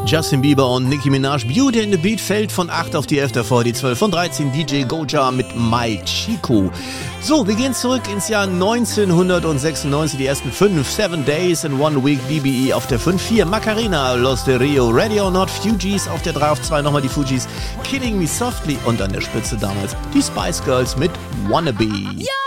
Justin Bieber und Nicki Minaj. Beauty in the Beat fällt von 8 auf die 11, davor die 12. Von 13 DJ Goja mit My Chico. So, wir gehen zurück ins Jahr 1996, die ersten 5, 7 Days in 1 Week, BBE auf der 5, 4 Macarena, Los de Rio, Ready or Not, Fugees auf der 3, auf 2 nochmal die Fugees, Killing Me Softly und an der Spitze damals die Spice Girls mit Wannabe. Ja!